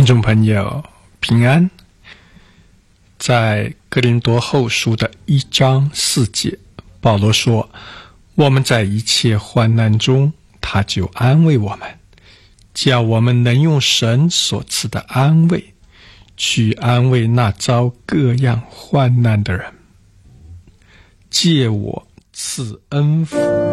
众朋友平安。在哥林多后书的1章4节，保罗说，我们在一切患难中，他就安慰我们，叫我们能用神所赐的安慰去安慰那遭各样患难的人，借我赐恩福。